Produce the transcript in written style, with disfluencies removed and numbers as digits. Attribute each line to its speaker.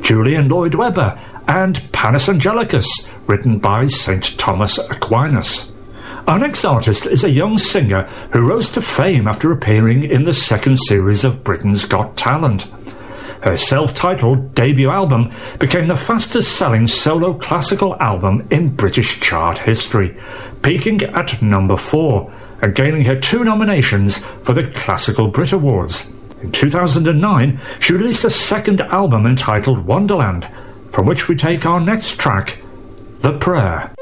Speaker 1: Julian Lloyd Webber, and Panis Angelicus, written by St. Thomas Aquinas. Our next artist is a young singer who rose to fame after appearing in the second series of Britain's Got Talent. Her self-titled debut album became the fastest-selling solo classical album in British chart history, peaking at number 4 and gaining her 2 nominations for the Classical Brit Awards. In 2009, she released a second album entitled Wonderland, from which we take our next track, The Prayer.